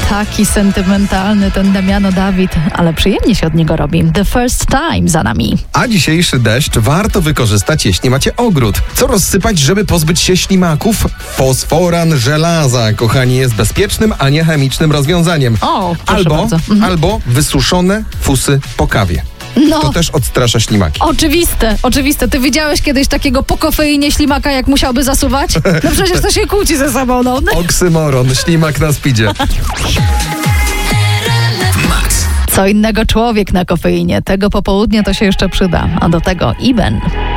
Taki sentymentalny ten Damiano David, ale przyjemnie się od niego robi. The First Time za nami. A dzisiejszy deszcz warto wykorzystać, jeśli macie ogród. Co rozsypać, żeby pozbyć się ślimaków? Fosforan żelaza, kochani, jest bezpiecznym, a nie chemicznym rozwiązaniem. O, proszę bardzo. Albo wysuszone fusy po kawie. No. To też odstrasza ślimaki. Oczywiste. Ty widziałeś kiedyś takiego po kofeinie ślimaka, jak musiałby zasuwać? No przecież to się kłóci ze sobą, no. Oksymoron, ślimak na speedzie. Co innego człowiek na kofeinie. Tego popołudnia to się jeszcze przyda. A do tego Iben.